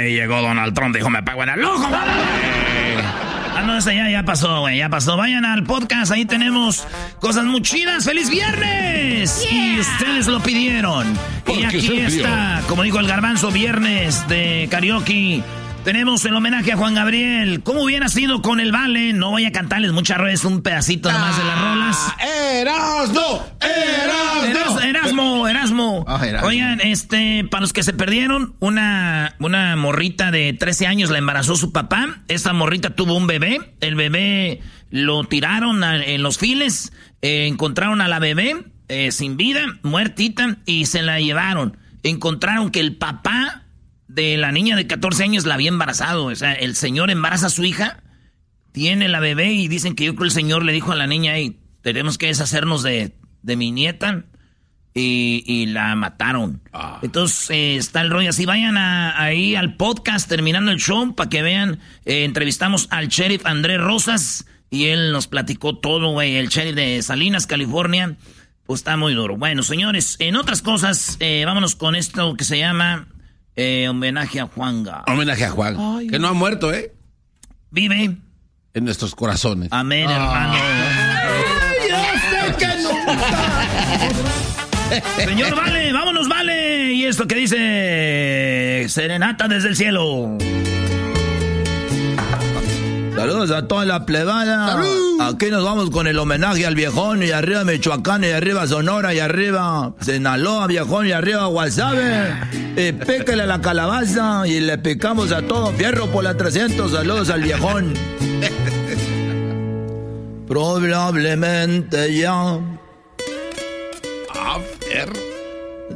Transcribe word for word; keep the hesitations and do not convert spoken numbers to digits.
güey. Llegó Donald Trump, dijo, me pago en el lujo, güey. Ah, no, ese ya, ya pasó, güey, ya pasó. Vayan al podcast, ahí tenemos cosas muy chidas. ¡Feliz viernes! Yeah. Y ustedes lo pidieron. Y aquí está, como dijo el Garbanzo, viernes de karaoke. Tenemos el homenaje a Juan Gabriel. ¿Cómo hubiera sido con el Vale? No voy a cantarles muchas veces, un pedacito nomás de las rolas. ¡Erasmo! ¡Erasmo! Erasmo, Erasmo. Oh, Erasmo. Oigan, este, para los que se perdieron, una, una morrita de trece años la embarazó su papá. Esta morrita tuvo un bebé. El bebé lo tiraron a, en los files. Eh, encontraron a la bebé eh, sin vida, muertita, y se la llevaron. Encontraron que el papá de la niña de catorce años la había embarazado. O sea, el señor embaraza a su hija, tiene la bebé y dicen que yo creo que el señor le dijo a la niña, hey, tenemos que deshacernos de, de mi nieta, y, y la mataron. Ah. Entonces eh, está el rollo así. Vayan a, ahí al podcast terminando el show para que vean. Eh, entrevistamos al sheriff Andrés Rosas y él nos platicó todo, güey. El sheriff de Salinas, California. Pues está muy duro. Bueno, señores, en otras cosas, eh, vámonos con esto que se llama... Eh, homenaje a Juanga. Homenaje a Juan. Ay, que no ha muerto, ¿eh? Vive. En nuestros corazones. Amén, ah. hermano. Ay, yo sé que no. Señor Vale, vámonos, Vale. Y esto que dice Serenata desde el cielo. Saludos a toda la plebada. ¡Salud! Aquí nos vamos con el homenaje al viejón, y arriba Michoacán, y arriba Sonora, y arriba Sinaloa, viejón, y arriba Guasave. Y píquele a la calabaza y le picamos a todo. Fierro por la trescientos. Saludos al viejón. Probablemente ya. Ah, fierro.